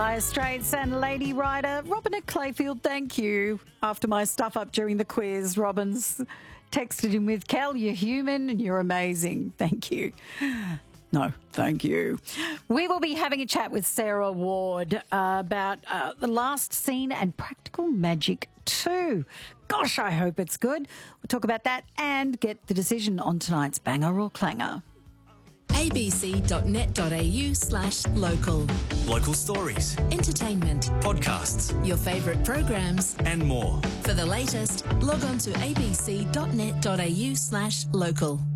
Dire Straits and Lady Rider. Robin at Clayfield, thank you. After my stuff up during the quiz, Robin's texted him with, Kel, you're human and you're amazing. Thank you. No, thank you. We will be having a chat with Sarah Ward about The Last Scene and Practical Magic 2. Gosh, I hope it's good. We'll talk about that and get the decision on tonight's banger or clanger. abc.net.au/local. Local stories, Entertainment, podcasts, your favourite programs. and more. For the latest, log on to abc.net.au/local.